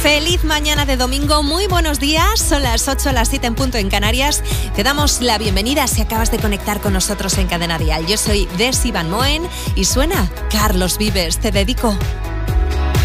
Feliz mañana de domingo, muy buenos días, son las 8, las 7 en punto en Canarias. Te damos la bienvenida si acabas de conectar con nosotros en Cadena Dial. Yo soy Desi Van Moen y suena Carlos Vives, te dedico.